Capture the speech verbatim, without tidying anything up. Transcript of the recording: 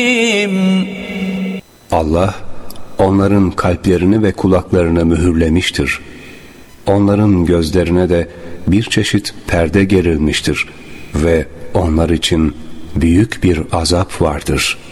Allah onların kalplerini ve kulaklarını mühürlemiştir. Onların gözlerine de bir çeşit perde gerilmiştir ve onlar için büyük bir azap vardır.